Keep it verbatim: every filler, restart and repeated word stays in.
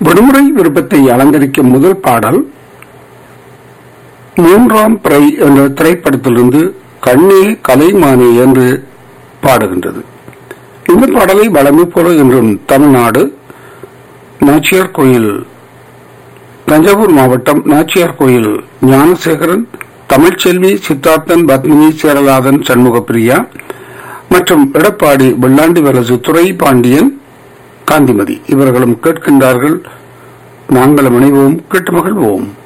விடுமுறை விருப்பத்தை அலங்கரிக்கும் முதல் பாடல் மூன்றாம் பிறை என்ற திரைப்படத்திலிருந்து கண்ணே கலைமானே என்று பாடுகின்றது. இந்த பாடலை வளமை போல என்றும் தமிழ்நாடு நாச்சியார் கோயில், தஞ்சாவூர் மாவட்டம் நாச்சியார் கோயில் ஞானசேகரன், தமிழ்ச்செல்வி, சித்தார்த்தன், பத்மினி, சேரலாதன், சண்முகப்பிரியா மற்றும் எடப்பாடி வெள்ளாண்டி வலசு துறை பாண்டியன், காந்திமதி இவர்களும் கேட்கின்றார்கள். நாங்களும் இணைவோம், கேட்டு மகிழ்வோம்.